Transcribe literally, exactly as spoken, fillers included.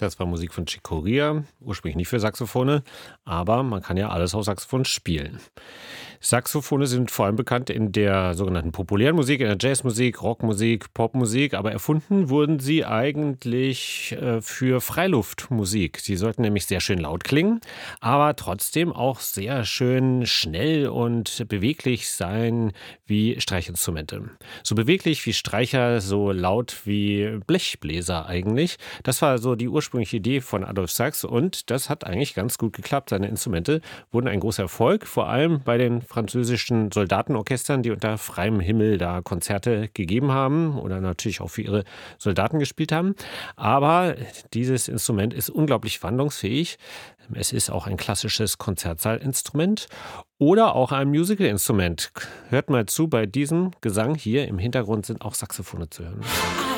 Das war Musik von Chick Corea, ursprünglich nicht für Saxophone, aber man kann ja alles auf Saxophon spielen. Saxophone sind vor allem bekannt in der sogenannten populären Musik, in der Jazzmusik, Rockmusik, Popmusik, aber erfunden wurden sie eigentlich äh, für Freiluftmusik. Sie sollten nämlich sehr schön laut klingen, aber trotzdem auch sehr schön schnell und beweglich sein wie Streichinstrumente. So beweglich wie Streicher, so laut wie Blechbläser eigentlich. Das war so die ursprüngliche Idee von Adolphe Sax und das hat eigentlich ganz gut geklappt. Seine Instrumente wurden ein großer Erfolg, vor allem bei den französischen Soldatenorchestern, die unter freiem Himmel da Konzerte gegeben haben oder natürlich auch für ihre Soldaten gespielt haben. Aber dieses Instrument ist unglaublich wandlungsfähig. Es ist auch ein klassisches Konzertsaalinstrument oder auch ein Musicalinstrument. Hört mal zu, bei diesem Gesang hier im Hintergrund sind auch Saxophone zu hören.